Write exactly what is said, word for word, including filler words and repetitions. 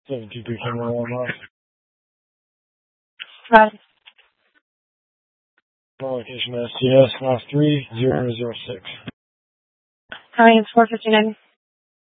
seven two three seven one one. Right. Location S T S class three zero zero six. How many is four fifty-nine?